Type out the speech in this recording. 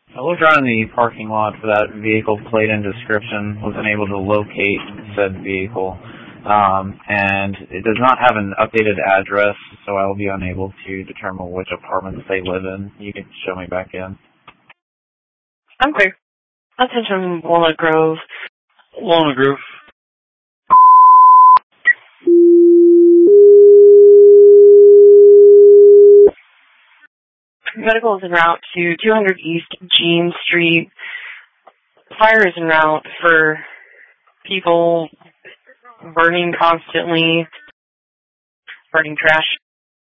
I looked around the parking lot for that vehicle plate and description, wasn't able to locate said vehicle, and it does not have an updated address, so I will be unable to determine which apartments they live in. You can show me back in. Okay. Attention, Walnut Grove. Walnut Grove. Medical is en route to 200 East Jean Street. Fire is en route for people burning constantly, burning trash